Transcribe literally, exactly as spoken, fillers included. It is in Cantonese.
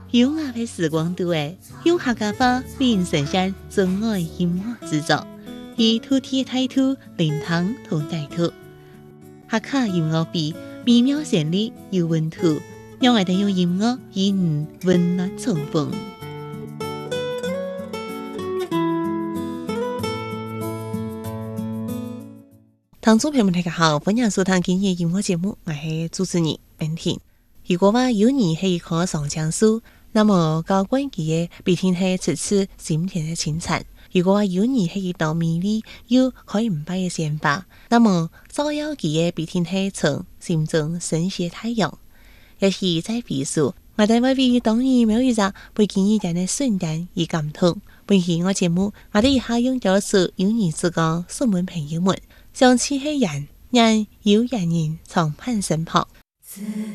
优雅的时光度诶，用客家话为人呈现真爱音乐制作，以土地的态度聆听同带土。客家音乐比美妙旋律有温度，让我哋用音乐与你温暖重逢。听众朋友们大家好，欢迎收听今日音乐节目，我是主持人文婷。如果话有你是一棵上江树，那么高关佢嘅必定係此次心田嘅清晨。如果話有你係一道美麗又可以唔敗嘅鮮花，那麼照耀佢嘅必定係從心中升起太陽。也是在彼數，我哋會為當年某一隻背景一點嘅瞬間而感動。本期我節目，我哋以下用咗首有你之歌送俾朋友們，想起係人，人有人人常伴身旁。